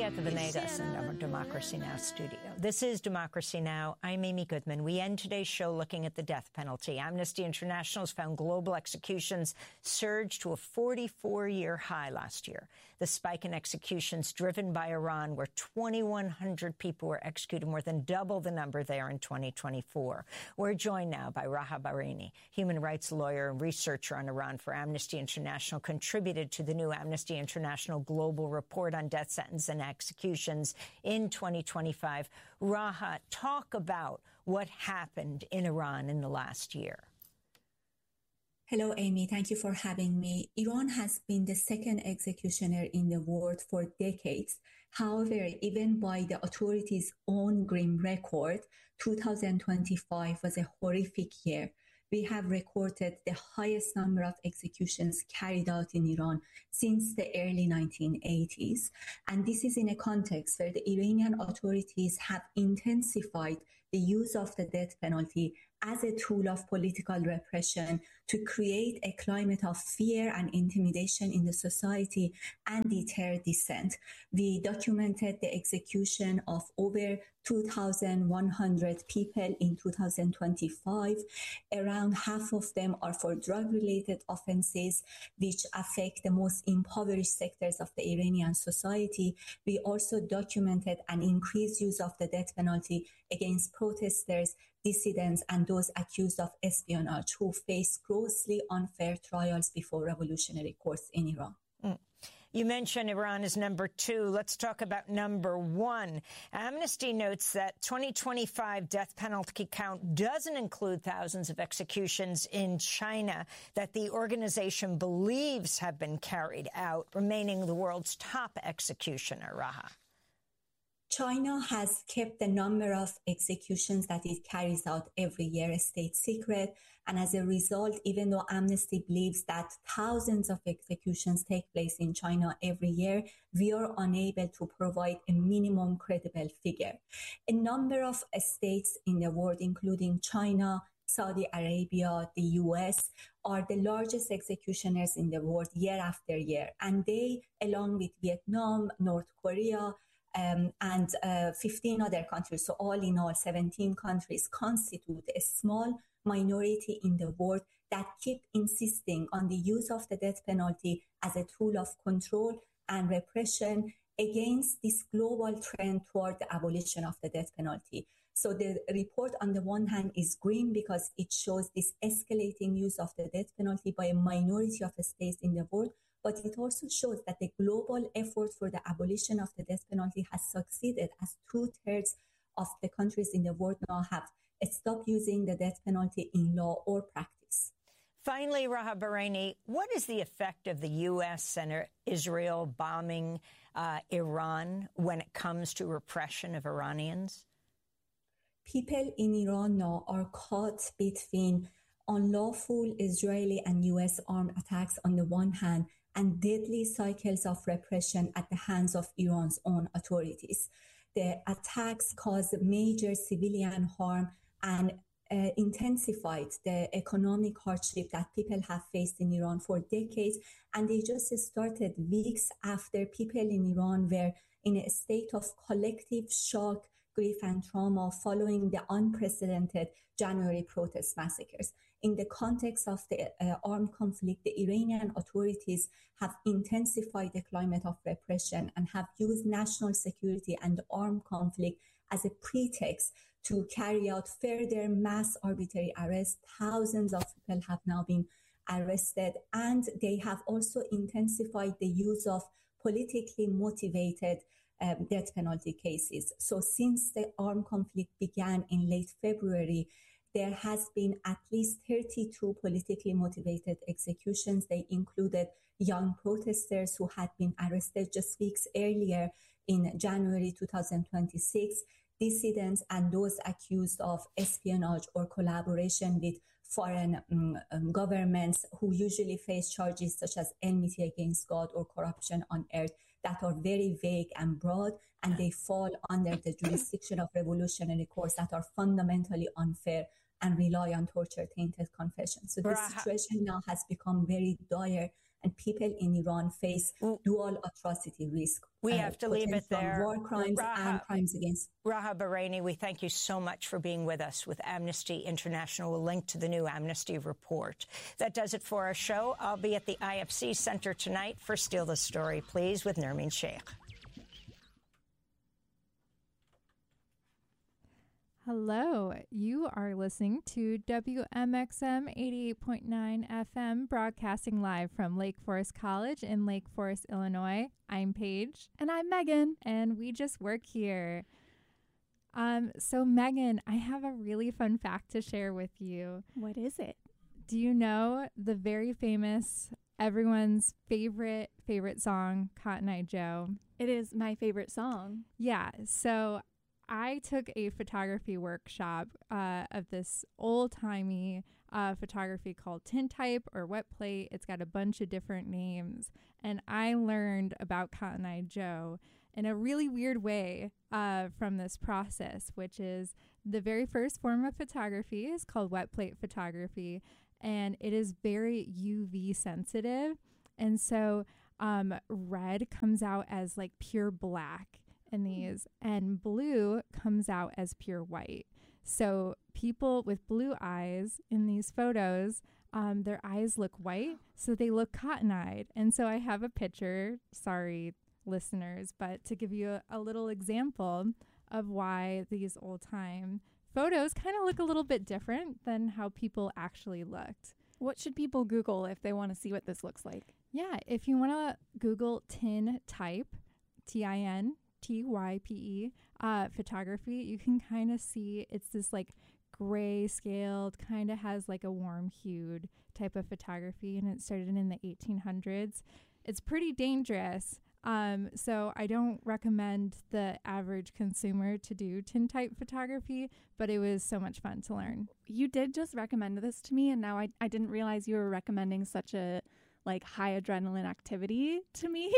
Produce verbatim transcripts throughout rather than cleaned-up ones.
Julieta Venegas in our Democracy Now! Studio. This is Democracy Now! I'm Amy Goodman. We end today's show looking at the death penalty. Amnesty International has found global executions surged to a forty-four-year high last year. The spike in executions driven by Iran, where twenty-one hundred people were executed, more than double the number there in twenty twenty-four. We're joined now by Raha Bahraini, human rights lawyer and researcher on Iran for Amnesty International, contributed to the new Amnesty International Global Report on Death Sentence and executions in twenty twenty-five. Raha, talk about what happened in Iran in the last year. Hello, Amy. Thank you for having me. Iran has been the second executioner in the world for decades. However, even by the authorities' own grim record, two thousand twenty-five was a horrific year. We have recorded the highest number of executions carried out in Iran since the early nineteen eighties. And this is in a context where the Iranian authorities have intensified the use of the death penalty as a tool of political repression to create a climate of fear and intimidation in the society and deter dissent. We documented the execution of over two thousand one hundred people in two thousand twenty-five. Around half of them are for drug-related offenses, which affect the most impoverished sectors of the Iranian society. We also documented an increased use of the death penalty against protesters, dissidents, and those accused of espionage who face grossly unfair trials before revolutionary courts in Iran. Mm. You mentioned Iran is number two. Let's talk about number one. Amnesty notes that twenty twenty-five death penalty count doesn't include thousands of executions in China that the organization believes have been carried out, remaining the world's top executioner. Raha. China has kept the number of executions that it carries out every year a state secret. And as a result, even though Amnesty believes that thousands of executions take place in China every year, we are unable to provide a minimum credible figure. A number of states in the world, including China, Saudi Arabia, the U S, are the largest executioners in the world year after year. And they, along with Vietnam, North Korea, Um, and uh, fifteen other countries, so all in all, seventeen countries constitute a small minority in the world that keep insisting on the use of the death penalty as a tool of control and repression against this global trend toward the abolition of the death penalty. So the report on the one hand is grim because it shows this escalating use of the death penalty by a minority of the states in the world, but it also shows that the global effort for the abolition of the death penalty has succeeded, as two-thirds of the countries in the world now have stopped using the death penalty in law or practice. Finally, Raha Bahraini, what is the effect of the U S and Israel bombing uh, Iran when it comes to repression of Iranians? People in Iran now are caught between unlawful Israeli and U S armed attacks on the one hand and deadly cycles of repression at the hands of Iran's own authorities. The attacks caused major civilian harm and uh, intensified the economic hardship that people have faced in Iran for decades. And they just started weeks after people in Iran were in a state of collective shock, grief, and trauma following the unprecedented January protest massacres. In the context of the uh, armed conflict, the Iranian authorities have intensified the climate of repression and have used national security and armed conflict as a pretext to carry out further mass arbitrary arrests. Thousands of people have now been arrested, and they have also intensified the use of politically motivated Um, death penalty cases. So since the armed conflict began in late February, there has been at least thirty-two politically motivated executions. They included young protesters who had been arrested just weeks earlier in January two thousand twenty-six, dissidents and those accused of espionage or collaboration with foreign um, um, governments who usually face charges such as enmity against God or corruption on earth that are very vague and broad, and they fall under the jurisdiction of revolutionary courts that are fundamentally unfair and rely on torture-tainted confessions. So the situation now has become very dire, and people in Iran face dual atrocity risk. We uh, have to leave it there. War crimes Raha, and crimes against. Raha Bahraini, we thank you so much for being with us with Amnesty International. We'll link to the new Amnesty report. That does it for our show. I'll be at the I F C Center tonight for Steal the Story, Please, with Nermeen Sheikh. Hello, you are listening to W M X M eighty-eight point nine F M, broadcasting live from Lake Forest College in Lake Forest, Illinois. I'm Paige. And I'm Megan. And we just work here. Um, so Megan, I have a really fun fact to share with you. What is it? Do you know the very famous, everyone's favorite, favorite song, Cotton Eye Joe? It is my favorite song. Yeah, so I took a photography workshop uh, of this old-timey uh, photography called tintype or wet plate. It's got a bunch of different names. And I learned about Cotton Eye Joe in a really weird way uh, from this process, which is the very first form of photography is called wet plate photography. And it is very U V sensitive. And so um, red comes out as like pure black in these, and blue comes out as pure white. So people with blue eyes in these photos, um, their eyes look white, so they look cotton-eyed. And so I have a picture, sorry listeners, but to give you a, a little example of why these old-time photos kind of look a little bit different than how people actually looked. What should people Google if they want to see what this looks like? Yeah, if you want to Google tintype, T I N T Y P E, uh, photography, you can kind of see it's this like gray scaled, kind of has like a warm hued type of photography, and it started in the eighteen hundreds. It's pretty dangerous. Um, so I don't recommend the average consumer to do tintype photography, but it was so much fun to learn. You did just recommend this to me, and now I, I didn't realize you were recommending such a like high adrenaline activity to me.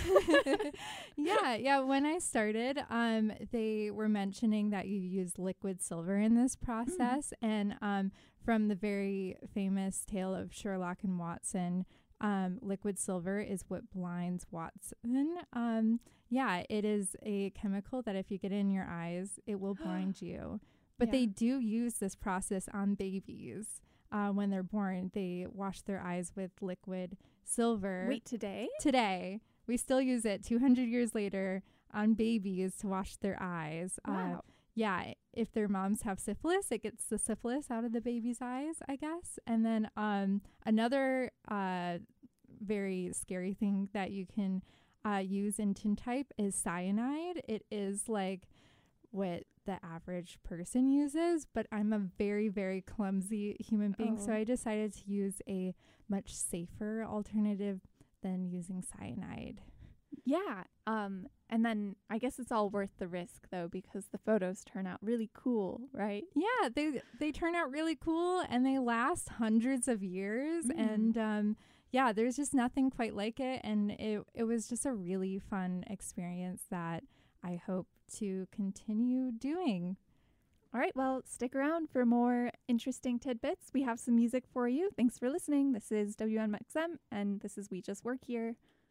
yeah, yeah. When I started, um, they were mentioning that you use liquid silver in this process. Mm. And um, from the very famous tale of Sherlock and Watson, um, liquid silver is what blinds Watson. Um, yeah, it is a chemical that if you get in your eyes, it will blind you. But yeah. They do use this process on babies. Uh, when they're born, they wash their eyes with liquid silver. Wait, today? Today. We still use it two hundred years later on babies to wash their eyes. Wow. Uh, yeah, if their moms have syphilis, it gets the syphilis out of the baby's eyes, I guess. And then um, another uh, very scary thing that you can uh, use in tintype is cyanide. It is like what the average person uses, but I'm a very, very clumsy human being, oh. so I decided to use a much safer alternative than using cyanide. Yeah, um, and then I guess it's all worth the risk, though, because the photos turn out really cool, right? Yeah, they they turn out really cool, and they last hundreds of years, mm. and um, yeah, there's just nothing quite like it, and it it was just a really fun experience that I hope to continue doing. All right, well, stick around for more interesting tidbits. We have some music for you. Thanks for listening. This is W M X M, and this is We Just Work Here.